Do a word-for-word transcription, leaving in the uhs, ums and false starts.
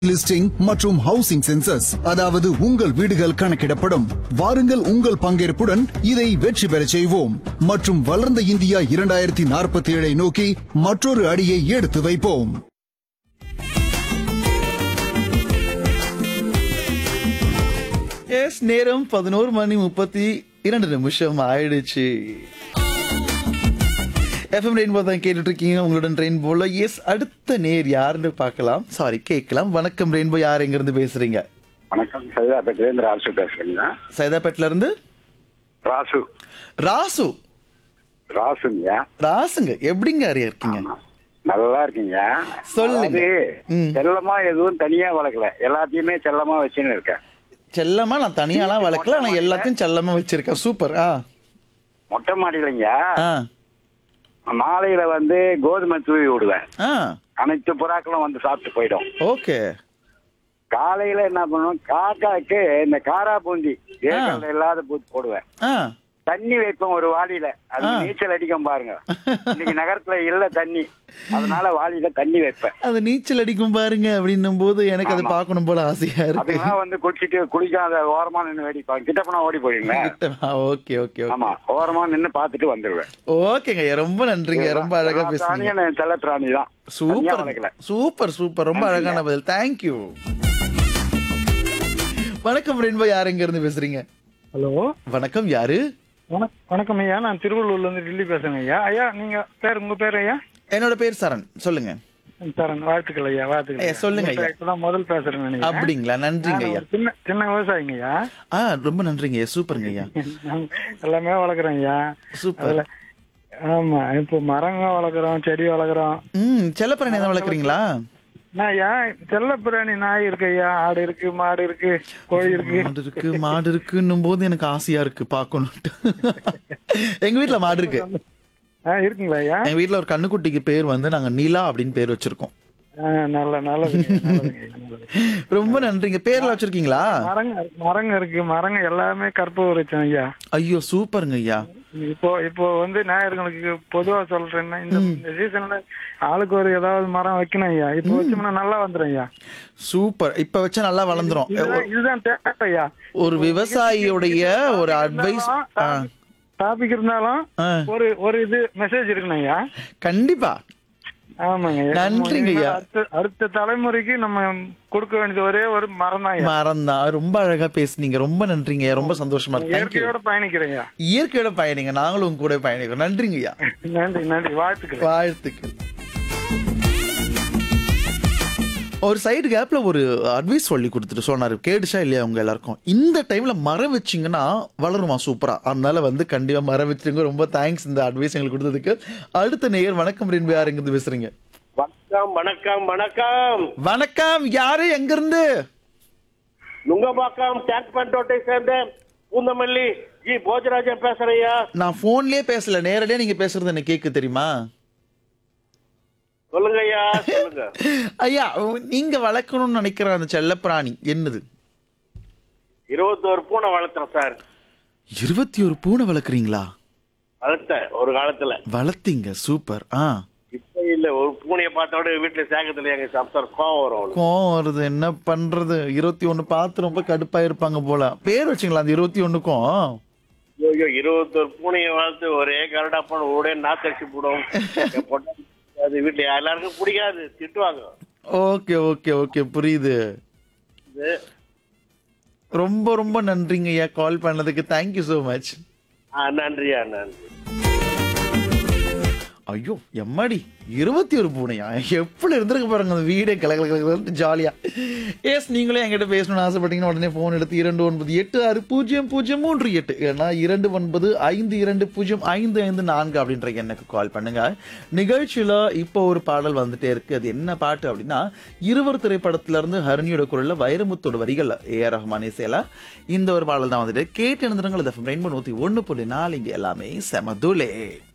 Listing மற்றும் housing census, அதாவது உங்கள் வீடுகள் கணக்கிடப்படும். வாருங்கள், உங்கள் பங்கேற்புடன் இதை வெற்றி பெறச் செய்வோம் மற்றும் வளர்ந்த இந்தியா இரண்டாயிரத்தி நாற்பத்தி ஏழை நோக்கி மற்றொரு அடியை எடுத்து வைப்போம். எஸ், நேரம் பதினோரு மணி முப்பத்தி இரண்டு நிமிஷம் ஆயிடுச்சு. எஃப்எம் ரெயின்போ தான் கேட்டுட்டு இருக்கீங்க. உங்களுடன் ரெயின்போல எஸ் அடுத்த நேர் யாருன்னு பார்க்கலாம். சாரி, கேட்கலாம். வணக்கம் ரெயின்போ, யார் எங்க இருந்து பேசுறீங்க? வணக்கம், சைதாப்பேட்டில இருந்து ராசு பேசுறீங்க. சைதாப்பேட்ல இருந்து ராசு. ராசு ராசுங்க. ராசுங்க, எப்படிங்க அறியா இருக்கீங்க? நல்லா இருக்கீங்க. சொல்லுங்க. ம். செல்லமா எதுவும் தனியா வளர்க்கல, எல்லாத்தையுமே செல்லமா வச்சுன்னு இருக்கேன். செல்லமா நான் தனியாலாம் வளர்க்கல, நான் எல்லாத்தையும் செல்லமா வச்சிருக்கேன். சூப்பர். ஆ மொட்டை மாடியிலங்க ஆ மாலையில வந்து கோதுமை தூவி விடுவேன். ஆ அனைத்து புறாக்களும் வந்து சாப்பிட்டு போயிடும். ஓகே. காலையில என்ன பண்ணுவேன், காக்காக்கு இந்த காரா பூந்தி ஏக்கல்ல இல்லாத பூச்சி போடுவேன். ஆ தண்ணி வைப்போம் ஒரு வாளியில, அது நீச்சல் அடிக்கும் பாருங்க. இன்னைக்கு நகரத்துல இல்ல தண்ணி, அதனால வாளியில தண்ணி வைப்பேன். அது நீச்சல் அடிக்கும் பாருங்க அப்படின்னும் போது எனக்கு அதை பார்க்கணும் போல ஆசையா இருக்கு. அதெல்லாம் வந்து குளிச்சுட்டு குளிக்காத ஓரமா நின்று வேடிப்பாங்க. கிட்ட போனா ஓடி போயிடுங்க. Okay okay. ஆமா, ஓரமா நின்று பாத்துட்டு வந்துருவேன். ஓகேங்க, ரொம்ப நன்றிங்க, ரொம்ப அழகா பேசுறீங்க. செல்ல பிராணி தான். சூப்பர் சூப்பர் சூப்பர், ரொம்ப அழகான பதில். தேங்க்யூ. வணக்கம் ரெயின்போ, யார் எங்க இருந்து பேசுறீங்க? ஹலோ, வணக்கம், யாரு? வணக்கம் ஐயா, நான் திருவள்ளூர்ல இருந்து டெல்லி பேசுறேன் ஐயா. ஐயா, நீங்க பேர், உங்க பேர் ஐயா? என்னோட பேர் சரண். சொல்லுங்க. சரண், வாழ்த்துக்கள் ஐயா, வாழ்த்துக்கள். ஐயா, சொல்லுங்க ஐயா. இப்பதான் முதல் பேசுறேன் நினைக்கிறேன். அப்படிங்களா? நன்றிங்க ஐயா. சின்ன சின்ன விவசாயிங்க ஐயா. ஆ, ரொம்ப நன்றிங்க ஐயா. சூப்பர்ங்க ஐயா. நான் எல்லாமே வளர்க்குறேன் ஐயா. சூப்பர். அதுல ஆமா, இப்போ மரங்க வளர்க்குறோம், செடி வளர்க்குறோம். ம், செல்லப்பிராணி எதாவது வளர்க்குறீங்களா? நான் ஐயா செல்ல பிராணி நாய் இருக்கு ஐயா, ஆடு இருக்கு, மாடு இருக்கு, கோழி இருக்கு. மாடு இருக்கு, மாடு இருக்குன்னும் போது எனக்கு ஆசையா இருக்கு பாக்கணும்ட்டு. எங்க வீட்டுல மாடு இருக்கு. ஆ, இருக்குங்களா ஐயா? எங்க வீட்டுல ஒரு கண்ணுக்குட்டிக்கு பேர் வந்து நாங்க நீலா அப்படின்னு பேர் வச்சிருக்கோம். ஆ, நல்ல நல்லது நல்லதுங்க ஐயா, நல்லது. ரொம்ப நன்றிங்க. பேர்ல வச்சிருக்கீங்களா? மரங்க மரங்க இருக்கு, மரங்க எல்லாமே கற்பூரம் வச்சோம் ஐயா. ஐயோ, சூப்பருங்க ஐயா. இப்போ இப்போ வந்து நேயர்களுக்கு பொதுவா சொல்றேன்னா, இந்த இந்த சீசன்ல ஆளுக்கு ஒரு ஏதாவது மரம் வைக்கணும் ஐயா. இப்போ வச்சோம்னா நல்லா வந்துடும் ஐயா. சூப்பர். இப்ப வச்சா நல்லா வளர்ந்துரும். இதுதான் இதுதான் தேவை ஐயா. ஒரு விவசாயியுடைய ஒரு அட்வைஸ். டாபிக் இருந்தாலும் ஆ. ஒரு ஒரு இது மெசேஜ் இருக்கணும் ஐயா. கண்டிப்பா. ஆமாங்க ஐயா. நன்றிங்க ஐயா. அடுத்த அடுத்த தலைமுறைக்கு நம்ம கொடுக்க வேண்டியது ஒரே ஒரு மரம் தான் ஐயா. மரம் தான். ரொம்ப அழகா பேசுனீங்க. ரொம்ப நன்றிங்க ஐயா. ரொம்ப சந்தோஷமா இருக்கு. Thank you. இயற்கையோட பயணிக்கிறேன் ஐயா. இயற்கையோட பயணிங்க, நாங்களும் உங்க கூட பயணிக்கிறோம். நன்றிங்க ஐயா. நன்றி நன்றி, வாழ்த்துக்கள். வாழ்த்துக்கள். ஒரு சைடு கேப்ல ஒரு அட்வைஸ் சொல்லி கொடுத்துட்டு சொன்னாரு, கேடுச்சா இல்லையா உங்க எல்லாருக்கும்? இந்த டைம்ல மரம் வச்சிங்கன்னா வளருமா சூப்பரா, அதனால வந்து கண்டிப்பா மரம் வச்சிருங்க. ரொம்ப தேங்க்ஸ் இந்த அட்வைஸ் எங்களுக்கு கொடுத்ததுக்கு. அடுத்த நேயர், வணக்கம் ரெண்டு, யார் எங்க இருந்து பேசுறீங்க? வணக்கம் வணக்கம் வணக்கம் வணக்கம், யாரு எங்க இருந்து? நுங்கம்பாக்கம் டேங்க் பண்டோட்டை சேர்ந்த பூந்தமல்லி ஜி போஜராஜன் பேசுறையா. நான் போன்லயே பேசல, நேரடியா நீங்க பேசுறது எனக்கு கேக்கு, தெரியுமா? சொல்லுங்க ஐயா, சொல்லுங்க ஐயா. நீங்க வளர்க்கணும்னு நினைக்கிற அந்த செல்லப்பிராணி என்னது? இருபத்தோரு பூனை வளர்த்தேன் சார். இருபத்தி ஒரு பூனை வளர்க்குறீங்களா? வளர்த்தேன் ஒரு காலத்துல. வளர்த்தீங்க, சூப்பர். ஆ, இப்ப இல்ல, ஒரு பூனையை பார்த்தோட வீட்டுல சேகத்துல எங்க சம்சார் கோவம் வரும் அவளுக்கு. கோவம் வருது, என்ன பண்றது? இருபத்தி ஒண்ணு பார்த்து ரொம்ப கடுப்பா இருப்பாங்க போல. பேர் வச்சுங்களா அந்த இருபத்தி ஒண்ணுக்கும்? ஐயோ, இருபத்தோரு பூனையை வளர்த்து ஒரே கரடா போன ஒரே நாத்தடிச்சு போடும். என் பொண்டாட்டி அது வீட்டுல எல்லாருக்கும் பிடிக்காது, திட்டுவாங்க. ஓகே ஓகே ஓகே, புரியுது. இது ரொம்ப ரொம்ப நன்றிங்க ஐயா கால் பண்ணதுக்கு. Thank you so much. ஆ, நன்றியா, நன்றி. ஐயோ எம்மாடி, இருபத்தி ஒரு பூனையா? எப்படி இருந்திருக்கு பாருங்க அந்த வீடே கலகல ஜாலியா. எஸ், நீங்களே என்கிட்ட பேசணும்னு ஆசைப்பட்டீங்கன்னா உடனே போன் எடுத்து இரண்டு ஒன்பது எட்டு ஆறு பூஜ்ஜியம் பூஜ்ஜியம் மூன்று எட்டு ஏன்னா இரண்டு ஒன்பது ஐந்து இரண்டு பூஜ்ஜியம் ஐந்து ஐந்து நான்கு அப்படின்ற எனக்கு கால் பண்ணுங்க. நிகழ்ச்சியில இப்போ ஒரு பாடல் வந்துட்டே இருக்கு. அது என்ன பாட்டு அப்படின்னா, இருவர் திரைப்படத்துல இருந்து ஹரணியோட குரல்ல வைரமுத்தோட வரிகள் ஏ ஆர் ரஹ்மான் இசையில இந்த ஒரு பாடல் தான் வந்துட்டு கேட்டு எழுந்துருங்கள். ரெயின்போ நூத்தி ஒண்ணு புள்ளி நாலு, இங்க எல்லாமே செமதுலே.